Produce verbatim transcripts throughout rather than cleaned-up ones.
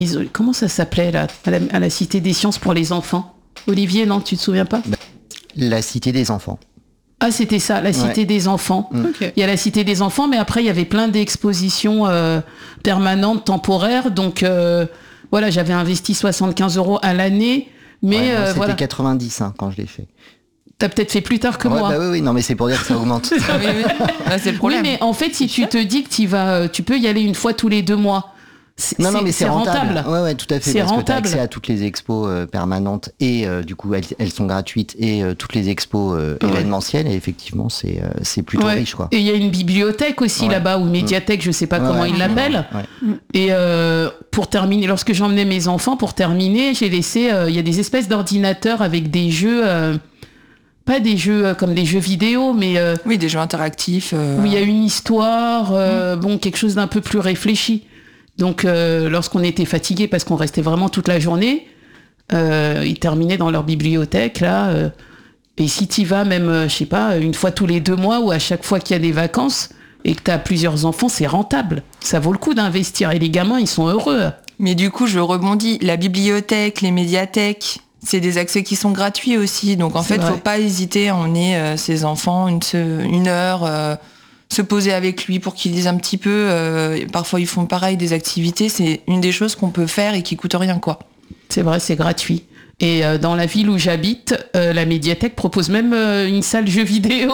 Ils- Comment ça s'appelait là, à la, à la Cité des Sciences pour les enfants? Olivier, non, tu te souviens pas? La Cité des enfants. Ah, c'était ça, la Cité Ouais. des enfants. Mm. Ok. Il y a la Cité des enfants, mais après, il y avait plein d'expositions euh, permanentes, temporaires. Donc, euh, voilà, j'avais investi soixante-quinze euros à l'année. Mais Ouais, moi, euh, c'était voilà, quatre-vingt-dix hein, quand je l'ai fait. t'as peut-être fait plus tard que Ouais, moi. bah oui, oui, non, mais c'est pour dire que ça augmente. Ah oui, oui. Là, c'est le Oui, problème. mais en fait, si tu te dis que tu vas, euh, tu peux y aller une fois tous les deux mois. C'est, Non, non, c'est- mais c'est, c'est rentable. rentable. Ouais, ouais, tout à fait. C'est parce rentable. que t'as accès à toutes les expos euh, permanentes et euh, du coup, elles, elles sont gratuites et euh, toutes les expos euh, Ouais. événementielles. Et effectivement, c'est, euh, c'est plutôt Ouais. riche, quoi. Et il y a une bibliothèque aussi Ouais. là-bas, ou médiathèque, je sais pas Ouais, comment ouais. ils l'appellent. Ouais. Et euh, pour terminer, lorsque j'emmenais mes enfants, pour terminer, j'ai laissé, euh, il y a des espèces d'ordinateurs avec des jeux, euh, pas des jeux euh, comme des jeux vidéo, mais euh, Oui, des jeux interactifs. euh, où il y a une histoire, euh, bon, quelque chose d'un peu plus réfléchi. Donc, euh, lorsqu'on était fatigué, parce qu'on restait vraiment toute la journée, euh, ils terminaient dans leur bibliothèque, là. euh, et si tu vas même, euh, je sais pas, une fois tous les deux mois, ou à chaque fois qu'il y a des vacances, et que tu as plusieurs enfants, c'est rentable. Ça vaut le coup d'investir. Et les gamins, ils sont heureux. Mais du coup, je rebondis. La bibliothèque, les médiathèques, c'est des accès qui sont gratuits aussi. Donc en C'est fait, vrai. faut pas hésiter à emmener euh, ses enfants une, se- une heure, euh, se poser avec lui pour qu'il lise un petit peu. euh, parfois, ils font pareil, des activités. C'est une des choses qu'on peut faire et qui coûte rien, quoi. C'est vrai, c'est gratuit. Et euh, dans la ville où j'habite, euh, la médiathèque propose même euh, une salle jeux vidéo.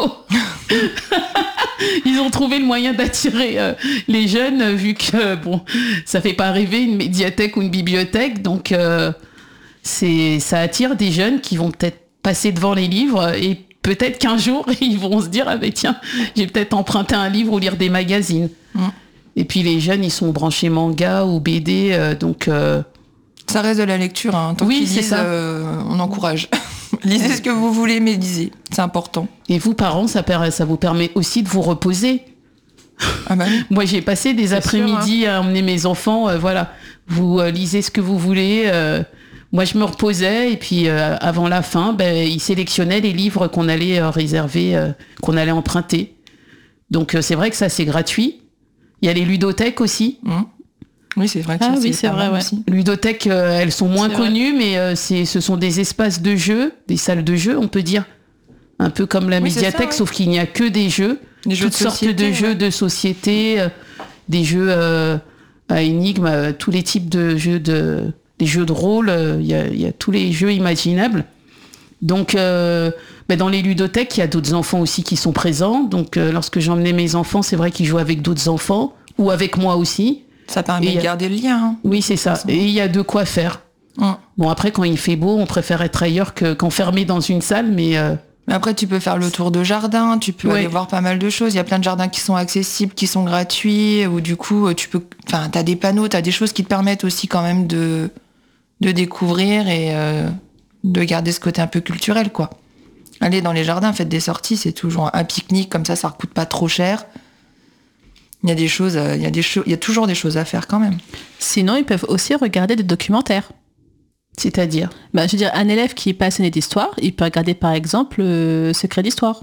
Ils ont trouvé le moyen d'attirer euh, les jeunes, euh, vu que, euh, bon, ça fait pas rêver une médiathèque ou une bibliothèque. Donc, euh, c'est, ça attire des jeunes qui vont peut-être passer devant les livres et peut-être qu'un jour, ils vont se dire, ah ben tiens, j'ai peut-être emprunté un livre ou lire des magazines. Mm. Et puis les jeunes, ils sont branchés manga ou B D, euh, donc... euh, Ça reste de la lecture, hein. Tant Oui, qu'ils c'est lisent, ça. euh, on encourage. Lisez ce que vous voulez, mais lisez. C'est important. Et vous, parents, ça, per- ça vous permet aussi de vous reposer. Ah bah oui. Moi, j'ai passé des après-midi à emmener mes enfants. euh, voilà, vous euh, lisez ce que vous voulez. euh, moi, je me reposais et puis euh, avant la fin, ben, ils sélectionnaient les livres qu'on allait euh, réserver, euh, qu'on allait emprunter. Donc, euh, c'est vrai que ça, c'est gratuit. Il y a les ludothèques aussi. Mmh. Oui, c'est vrai que Ah ça, oui, c'est pas vrai, mal ouais. aussi. Ludothèques, euh, elles sont moins C'est vrai. connues, mais euh, c'est, ce sont des espaces de jeu, des salles de jeu, on peut dire. Un peu comme la Oui, c'est médiathèque, ça, ouais. sauf qu'il n'y a que des jeux. Des jeux toutes de sortes société, de jeux ouais. de société, euh, des jeux euh, à énigmes, euh, tous les types de jeux de, des jeux de rôle, euh, il y, a, il y a tous les jeux imaginables. Donc, euh, ben dans les ludothèques, il y a d'autres enfants aussi qui sont présents. Donc, euh, lorsque j'emmenais mes enfants, c'est vrai qu'ils jouaient avec d'autres enfants, ou avec moi aussi. Ça permet Et y de a- garder le lien. Hein. Oui, c'est ça. Et il y a de quoi faire. Mmh. Bon, après, quand il fait beau, on préfère être ailleurs que, qu'enfermé dans une salle, mais... euh, Mais après, tu peux faire le tour de jardin, tu peux Ouais. aller voir pas mal de choses. Il y a plein de jardins qui sont accessibles, qui sont gratuits, ou du coup, tu peux, enfin, t'as des panneaux, t'as des choses qui te permettent aussi quand même de, de découvrir et euh, de garder ce côté un peu culturel, quoi. Allez dans les jardins, faites des sorties, c'est toujours un pique-nique, comme ça, ça ne coûte pas trop cher. Il y a des choses, euh, il y a des choses, il y a toujours des choses à faire quand même. Sinon, ils peuvent aussi regarder des documentaires. c'est-à-dire Bah, je veux dire, un élève qui est passionné d'histoire, il peut regarder par exemple euh, Secret d'Histoire.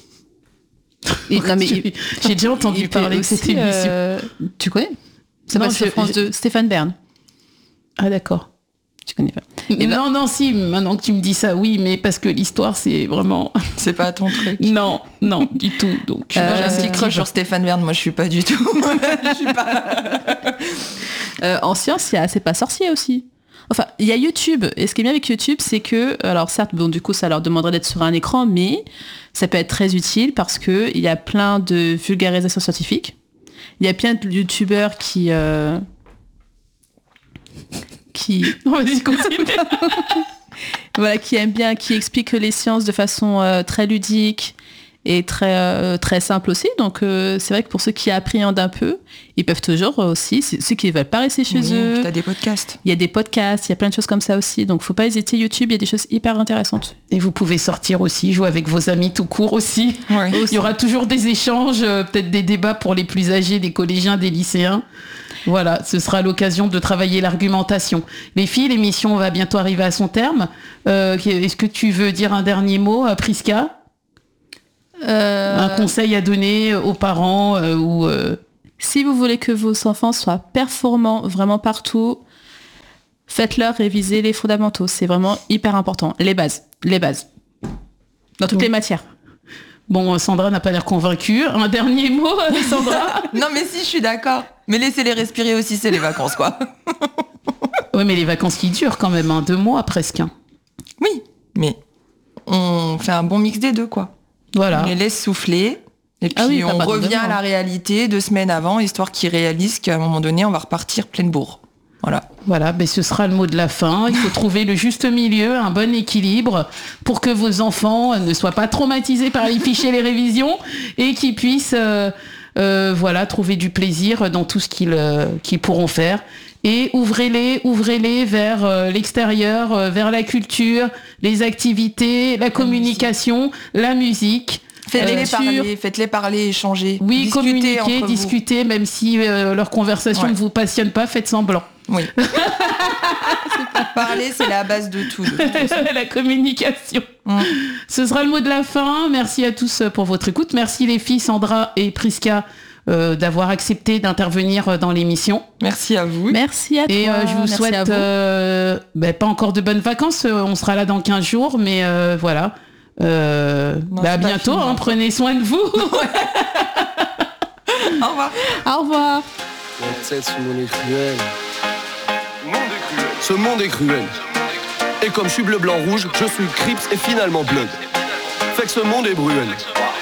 Et- non, mais il- J'ai déjà entendu il peut parler de aussi, cette émission. euh, tu connais? Ça Non, passe sur je- France je- deux. Stéphane Bern. Ah, d'accord. Tu connais pas. non, ben- non, si, maintenant que tu me dis ça, oui, mais parce que l'histoire, c'est vraiment... C'est pas ton truc. non, non, du tout. Donc, je suis Euh, pas J'ai un petit réceptive. crush sur Stéphane Bern, moi je suis pas du tout. Je suis pas... Euh, en science, il y a C'est pas sorcier aussi. Enfin, il y a YouTube. Et ce qui est bien avec YouTube, c'est que, alors certes, bon, du coup, ça leur demanderait d'être sur un écran, mais ça peut être très utile parce que il y a plein de vulgarisations scientifiques. Il y a plein de youtubeurs qui, euh, qui, Vas-y, continue. voilà, qui aiment bien, qui expliquent les sciences de façon euh, très ludique et très, euh, très simple aussi. Donc, euh, c'est vrai que pour ceux qui appréhendent un peu, ils peuvent toujours aussi, c- ceux qui ne veulent pas rester chez Oui, eux. t'as des podcasts. Il y a des podcasts, il y a plein de choses comme ça aussi. Donc, faut pas hésiter. YouTube, il y a des choses hyper intéressantes. Et vous pouvez sortir aussi, jouer avec vos amis tout court aussi. Ouais. Il y aura toujours des échanges, euh, peut-être des débats pour les plus âgés, des collégiens, des lycéens. Voilà, ce sera l'occasion de travailler l'argumentation. Les filles, l'émission va bientôt arriver à son terme. Euh, est-ce que tu veux dire un dernier mot, euh, Priska ? Euh, Un conseil à donner aux parents euh, ou... euh, Si vous voulez que vos enfants soient performants vraiment partout, faites-leur réviser les fondamentaux. C'est vraiment hyper important. Les bases, les bases. Dans toutes oui. les matières. Bon, Sandra n'a pas l'air convaincue. Un dernier mot, Sandra? Non, mais si, je suis d'accord. Mais laissez-les respirer aussi, c'est les vacances, quoi. Oui, mais les vacances qui durent quand même, hein, deux mois presque. Hein. Oui, mais on fait un bon mix des deux, quoi. Voilà. On les laisse souffler. Et puis, ah oui, on revient à la réalité deux semaines avant, histoire qu'ils réalisent qu'à un moment donné, on va repartir pleine bourre. Voilà. Voilà, ben ce sera le mot de la fin. Il faut trouver le juste milieu, un bon équilibre pour que vos enfants ne soient pas traumatisés par les fichiers et les révisions et qu'ils puissent euh, euh, voilà, trouver du plaisir dans tout ce qu'ils, euh, qu'ils pourront faire. Et ouvrez-les, ouvrez-les vers euh, l'extérieur, euh, vers la culture, les activités, la communication, la musique. Faites-les euh, parler, sur... faites-les parler, échanger. Oui, communiquer, discuter, même si euh, leur conversation ouais. ne vous passionne pas, faites semblant. Oui. Parler, c'est la base de tout. De la communication. Mmh. Ce sera le mot de la fin. Merci à tous pour votre écoute. Merci les filles, Sandra et Prisca, euh, d'avoir accepté d'intervenir dans l'émission. Merci à vous. Merci à toi. Et euh, je vous Merci souhaite euh, bah, pas encore de bonnes vacances. On sera là dans quinze jours, mais euh, voilà. Euh, non, bah à bientôt. Fini, hein, prenez soin de vous. Au revoir. Au revoir. Ce monde est cruel. Ce monde est cruel. Et comme je suis bleu, blanc, rouge, je suis Crips et finalement Blood. Fait que ce monde est bruel.